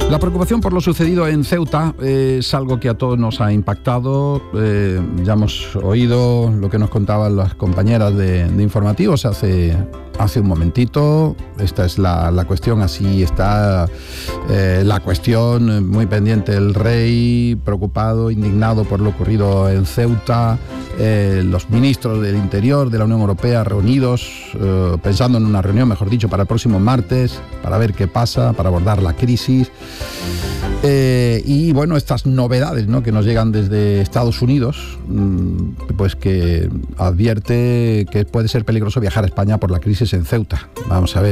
La preocupación por lo sucedido en Ceuta es algo que a todos nos ha impactado. Ya hemos oído lo que nos contaban las compañeras de informativos hace un momentito. Esta es la cuestión, así está la cuestión, muy pendiente el rey, preocupado, indignado por lo ocurrido en Ceuta, los ministros del Interior de la Unión Europea reunidos, pensando en una reunión, mejor dicho, para el próximo martes, para ver qué pasa, para abordar la crisis. Y bueno, estas novedades, ¿no?, que nos llegan desde Estados Unidos, pues que advierte que puede ser peligroso viajar a España por la crisis en Ceuta. Vamos a ver